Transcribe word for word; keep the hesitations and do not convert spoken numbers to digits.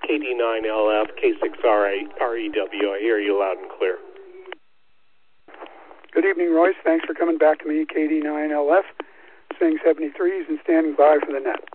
K D nine L F, K six R E W. I hear you loud and clear. Good evening, Royce. Thanks for coming back to me, K D nine L F, saying seventy-threes and standing by for the net.